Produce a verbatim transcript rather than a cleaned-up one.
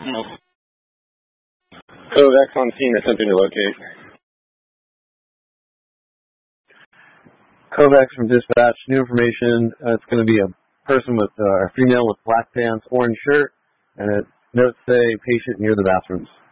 Kovacs on scene attempting to locate. Kovacs from dispatch. New information. Uh, it's going to be a person with, uh, a female with black pants, orange shirt, and it notes say patient near the bathrooms.